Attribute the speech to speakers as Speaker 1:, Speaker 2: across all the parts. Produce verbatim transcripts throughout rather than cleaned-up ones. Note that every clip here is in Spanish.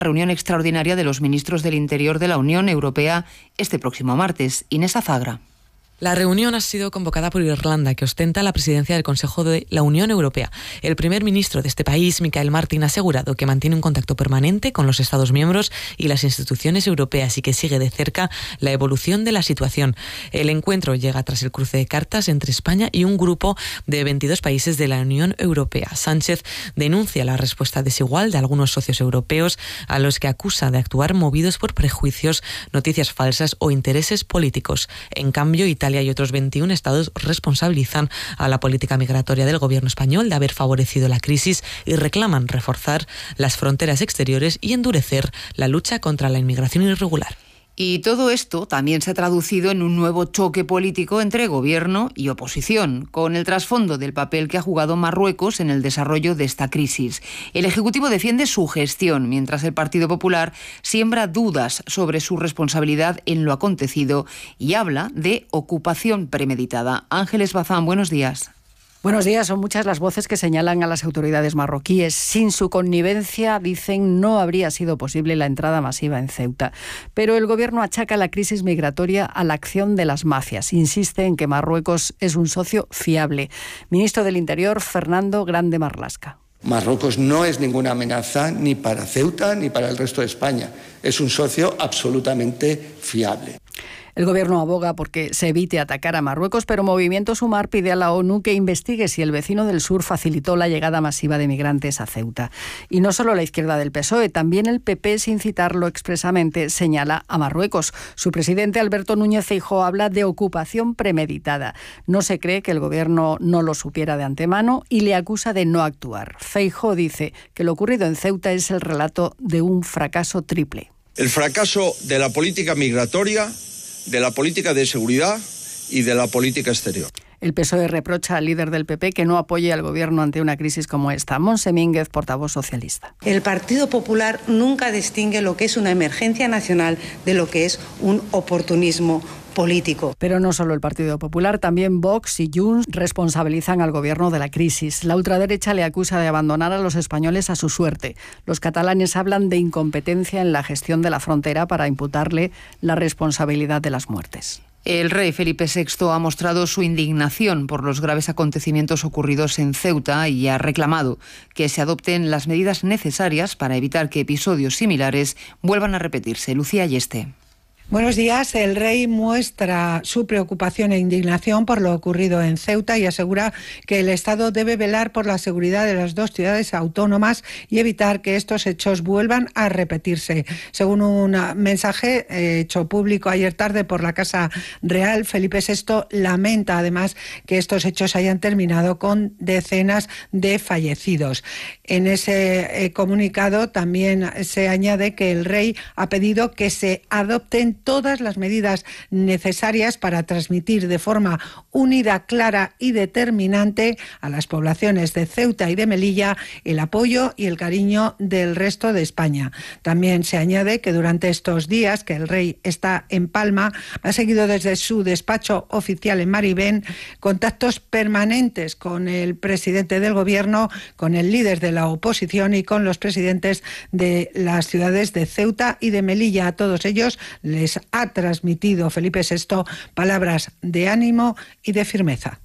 Speaker 1: reunión extraordinaria de los ministros del Interior de la Unión Europea este próximo martes. Inés Azagra.
Speaker 2: La reunión ha sido convocada por Irlanda, que ostenta la presidencia del Consejo de la Unión Europea. El primer ministro de este país, Michael Martin, ha asegurado que mantiene un contacto permanente con los Estados miembros y las instituciones europeas y que sigue de cerca la evolución de la situación. El encuentro llega tras el cruce de cartas entre España y un grupo de veintidós países de la Unión Europea. Sánchez denuncia la respuesta desigual de algunos socios europeos, a los que acusa de actuar movidos por prejuicios, noticias falsas o intereses políticos. En cambio, Italia y otros veintiún estados responsabilizan a la política migratoria del gobierno español de haber favorecido la crisis y reclaman reforzar las fronteras exteriores y endurecer la lucha contra la inmigración irregular.
Speaker 1: Y todo esto también se ha traducido en un nuevo choque político entre gobierno y oposición, con el trasfondo del papel que ha jugado Marruecos en el desarrollo de esta crisis. El Ejecutivo defiende su gestión, mientras el Partido Popular siembra dudas sobre su responsabilidad en lo acontecido y habla de ocupación premeditada. Ángeles Bazán, buenos días.
Speaker 3: Buenos días. Son muchas las voces que señalan a las autoridades marroquíes. Sin su connivencia, dicen, no habría sido posible la entrada masiva en Ceuta. Pero el gobierno achaca la crisis migratoria a la acción de las mafias. Insiste en que Marruecos es un socio fiable. Ministro del Interior, Fernando Grande Marlaska.
Speaker 4: Marruecos no es ninguna amenaza ni para Ceuta ni para el resto de España. Es un socio absolutamente fiable.
Speaker 3: El gobierno aboga porque se evite atacar a Marruecos, pero Movimiento Sumar pide a la ONU que investigue si el vecino del sur facilitó la llegada masiva de migrantes a Ceuta. Y no solo la izquierda del P S O E, también el P P, sin citarlo expresamente, señala a Marruecos. Su presidente, Alberto Núñez Feijóo, habla de ocupación premeditada. No se cree que el gobierno no lo supiera de antemano y le acusa de no actuar. Feijóo dice que lo ocurrido en Ceuta es el relato de un fracaso triple.
Speaker 5: El fracaso de la política migratoria, de la política de seguridad y de la política exterior.
Speaker 3: El P S O E reprocha al líder del P P que no apoye al gobierno ante una crisis como esta. Montse Mínguez, portavoz socialista.
Speaker 6: El Partido Popular nunca distingue lo que es una emergencia nacional de lo que es un oportunismo político.
Speaker 3: Pero no solo el Partido Popular, también Vox y Junts responsabilizan al gobierno de la crisis. La ultraderecha le acusa de abandonar a los españoles a su suerte. Los catalanes hablan de incompetencia en la gestión de la frontera para imputarle la responsabilidad de las muertes.
Speaker 1: El rey Felipe sexto ha mostrado su indignación por los graves acontecimientos ocurridos en Ceuta y ha reclamado que se adopten las medidas necesarias para evitar que episodios similares vuelvan a repetirse. Lucía Yeste.
Speaker 7: Buenos días. El rey muestra su preocupación e indignación por lo ocurrido en Ceuta y asegura que el Estado debe velar por la seguridad de las dos ciudades autónomas y evitar que estos hechos vuelvan a repetirse. Según un mensaje hecho público ayer tarde por la Casa Real, Felipe sexto lamenta además que estos hechos hayan terminado con decenas de fallecidos. En ese eh, comunicado también se añade que el rey ha pedido que se adopten todas las medidas necesarias para transmitir de forma unida, clara y determinante a las poblaciones de Ceuta y de Melilla el apoyo y el cariño del resto de España. También se añade que durante estos días que el rey está en Palma, ha seguido desde su despacho oficial en Maribén contactos permanentes con el presidente del gobierno, con el líder de la oposición y con los presidentes de las ciudades de Ceuta y de Melilla. A todos ellos les ha transmitido Felipe sexto palabras de ánimo y de firmeza.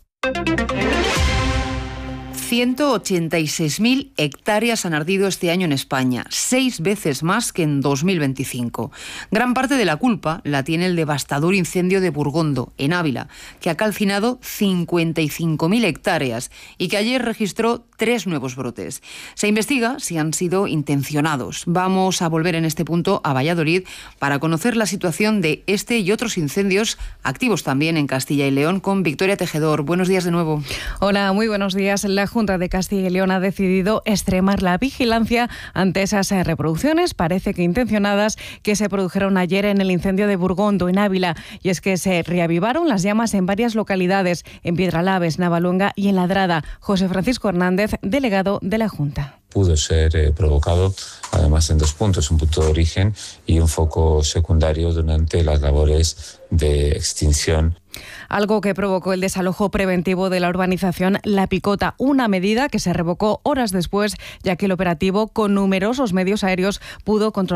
Speaker 1: ciento ochenta y seis mil hectáreas han ardido este año en España, seis veces más que en dos mil veinticinco. Gran parte de la culpa la tiene el devastador incendio de Burgondo, en Ávila, que ha calcinado cincuenta y cinco mil hectáreas y que ayer registró tres nuevos brotes. Se investiga si han sido intencionados. Vamos a volver en este punto a Valladolid para conocer la situación de este y otros incendios activos también en Castilla y León con Victoria Tejedor. Buenos días de nuevo.
Speaker 8: Hola, muy buenos días. La Junta de Castilla y León ha decidido extremar la vigilancia ante esas reproducciones, parece que intencionadas, que se produjeron ayer en el incendio de Burgondo, en Ávila. Y es que se reavivaron las llamas en varias localidades, en Piedralaves, Navaluenga y en Ladrada. José Francisco Hernández, delegado de la Junta.
Speaker 9: pudo ser eh, provocado además en dos puntos, un punto de origen y un foco secundario durante las labores de extinción.
Speaker 8: Algo que provocó el desalojo preventivo de la urbanización La Picota, una medida que se revocó horas después, ya que el operativo, con numerosos medios aéreos, pudo controlar